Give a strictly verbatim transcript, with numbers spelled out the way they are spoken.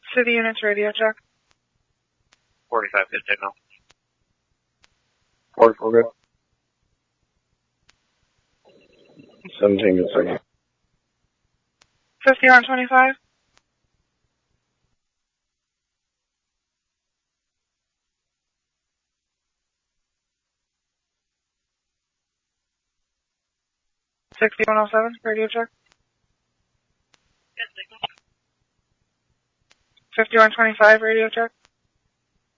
City units, radio check. forty-five, good signal. forty-four, good. seventeen, good signal. fifty on twenty-five. sixty-one oh seven, radio check. Good signal. fifty-one twenty-five, radio check.